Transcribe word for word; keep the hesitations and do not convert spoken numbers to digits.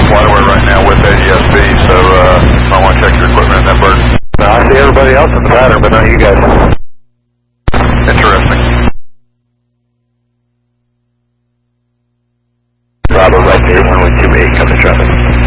Waterway right now with A D S B, so uh, I want to check your equipment in that bird. No, I see everybody else in the pattern, but not you guys. Interesting. Bravo, right there, one one two eight, come to traffic.